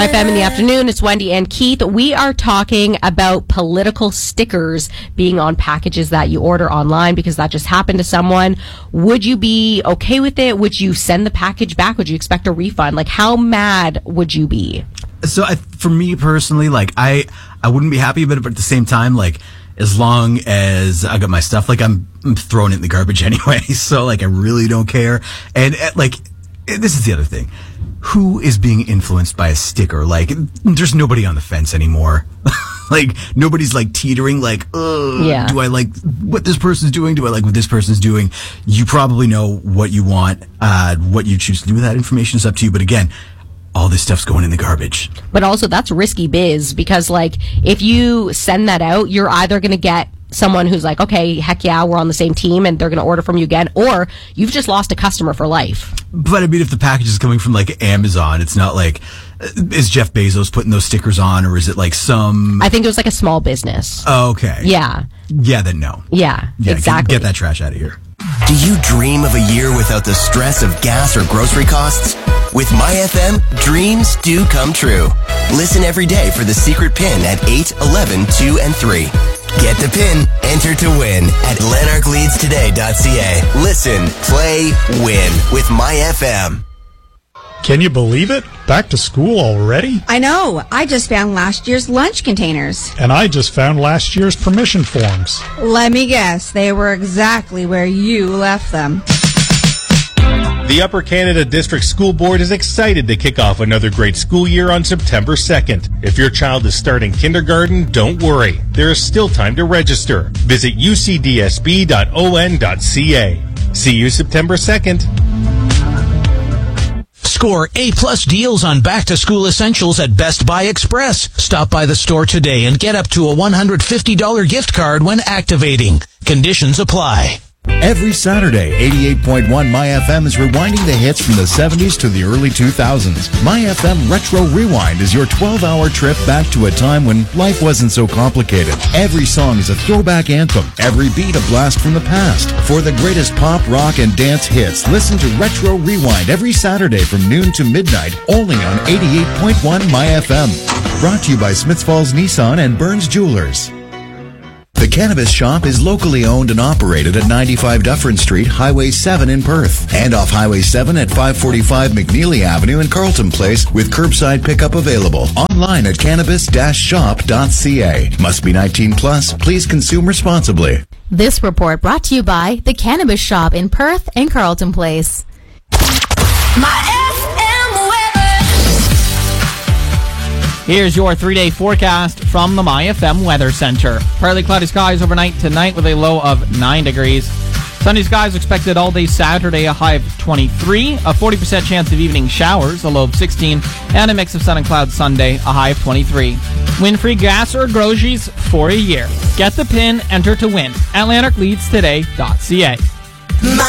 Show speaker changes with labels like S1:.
S1: My FM in the afternoon, it's Wendy and Keith. We are talking about political stickers being on packages that you order online because that just happened to someone. Would you be okay with it? Would you send the package back? Would you expect a refund? Like, how mad would you be?
S2: So for me personally, like, I wouldn't be happy about it, but at the same time, like, as long as I got my stuff, like, I'm throwing it in the garbage anyway. So, like, I really don't care. And, like, this is the other thing. Who is being influenced by a sticker? Like, there's nobody on the fence anymore. Like, nobody's, like, teetering, like, do I like what this person's doing? Do I like what this person's doing? You probably know what you want. What you choose to do with that information is up to you. But again, all this stuff's going in the garbage. But
S1: also, that's risky biz because, like, if you send that out, you're either going to get someone who's like, okay, heck yeah, we're on the same team, and they're going to order from you again, or you've just lost a customer for life.
S2: But I mean, if the package is coming from, like, Amazon, it's not like, is Jeff Bezos putting those stickers on, or is it like some...
S1: I think it was like a small business.
S2: Oh, okay.
S1: Yeah.
S2: Yeah, then no.
S1: Yeah, exactly.
S2: Get that trash out of here.
S3: Do you dream of a year without the stress of gas or grocery costs? With MyFM, dreams do come true. Listen every day for the secret pin at 8, 11, 2, and 3. Get the pin, enter to win at lanarkleadstoday.ca. Listen, play, win with MyFM.
S4: Can you believe it? Back to school already?
S5: I know. I just found last year's lunch containers.
S4: And I just found last year's permission forms.
S5: Let me guess. They were exactly where you left them.
S6: The Upper Canada District School Board is excited to kick off another great school year on September 2nd. If your child is starting kindergarten, don't worry. There is still time to register. Visit ucdsb.on.ca. See you September 2nd.
S7: Score A-plus deals on back-to-school essentials at Best Buy Express. Stop by the store today and get up to a $150 gift card when activating. Conditions apply.
S8: Every Saturday, 88.1 MyFM is rewinding the hits from the 70s to the early 2000s. MyFM Retro Rewind is your 12-hour trip back to a time when life wasn't so complicated. Every song is a throwback anthem, every beat a blast from the past. For the greatest pop, rock, and dance hits, listen to Retro Rewind every Saturday from noon to midnight, only on 88.1 MyFM. Brought to you by Smiths Falls Nissan and Burns Jewelers. The Cannabis Shop is locally owned and operated at 95 Dufferin Street, Highway 7 in Perth, and off Highway 7 at 545 McNeely Avenue in Carleton Place with curbside pickup available. Online at cannabis-shop.ca. Must be 19 plus. Please consume responsibly.
S9: This report brought to you by The Cannabis Shop in Perth and Carleton Place.
S10: Here's your 3-day forecast from the MyFM Weather Center. Partly cloudy skies overnight tonight with a low of 9 degrees. Sunny skies expected all day Saturday, a high of 23. A 40% chance of evening showers, a low of 16. And a mix of sun and clouds Sunday, a high of 23. Win-free gas or groceries for a year. Get the pin, enter to win at lanarkleadstoday.ca.